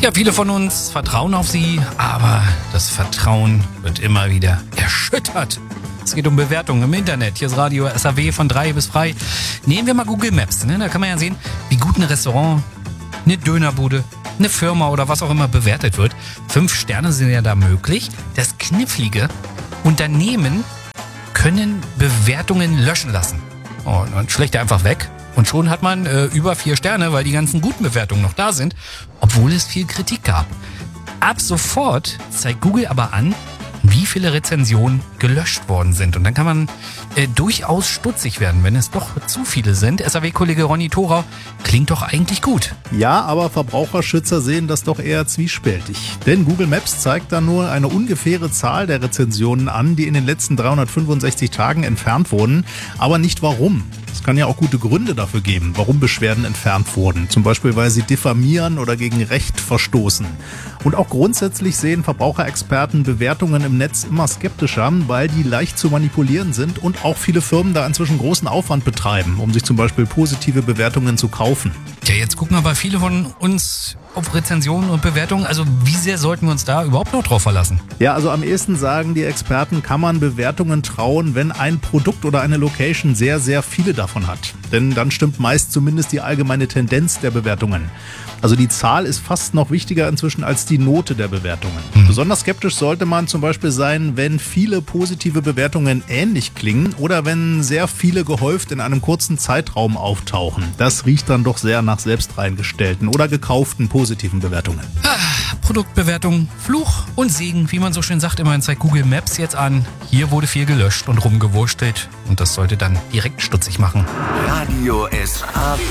Ja, viele von uns vertrauen auf sie, aber das Vertrauen wird immer wieder erschüttert. Es geht um Bewertungen im Internet. Hier ist Radio SAW von 3 bis frei. Nehmen wir mal Google Maps. Da kann man ja sehen, wie gut ein Restaurant, eine Dönerbude, eine Firma oder was auch immer bewertet wird. 5 Sterne sind ja da möglich. Das Knifflige: Unternehmen können Bewertungen löschen lassen. Und dann schlägt er einfach weg. Und schon hat man über 4 Sterne, weil die ganzen guten Bewertungen noch da sind, obwohl es viel Kritik gab. Ab sofort zeigt Google aber an, wie viele Rezensionen gelöscht worden sind. Und dann kann man durchaus stutzig werden, wenn es doch zu viele sind. SAW-Kollege Ronny Thorau, klingt doch eigentlich gut. Ja, aber Verbraucherschützer sehen das doch eher zwiespältig. Denn Google Maps zeigt dann nur eine ungefähre Zahl der Rezensionen an, die in den letzten 365 Tagen entfernt wurden, aber nicht warum. Es kann ja auch gute Gründe dafür geben, warum Beschwerden entfernt wurden. Zum Beispiel, weil sie diffamieren oder gegen Recht verstoßen. Und auch grundsätzlich sehen Verbraucherexperten Bewertungen im Netz immer skeptischer, weil die leicht zu manipulieren sind und auch viele Firmen da inzwischen großen Aufwand betreiben, um sich zum Beispiel positive Bewertungen zu kaufen. Ja, jetzt gucken aber viele von uns auf Rezensionen und Bewertungen. Also wie sehr sollten wir uns da überhaupt noch drauf verlassen? Ja, also am ehesten sagen die Experten, kann man Bewertungen trauen, wenn ein Produkt oder eine Location sehr, sehr viele davon hat. Denn dann stimmt meist zumindest die allgemeine Tendenz der Bewertungen. Also die Zahl ist fast noch wichtiger inzwischen als die Note der Bewertungen. Besonders skeptisch sollte man zum Beispiel sein, wenn viele positive Bewertungen ähnlich klingen oder wenn sehr viele gehäuft in einem kurzen Zeitraum auftauchen. Das riecht dann doch sehr nach selbst reingestellten oder gekauften positiven Bewertungen. Produktbewertung, Fluch und Segen, wie man so schön sagt. Immerhin zeigt Google Maps jetzt an, hier wurde viel gelöscht und rumgewurstelt. Und das sollte dann direkt stutzig machen. Radio SAW.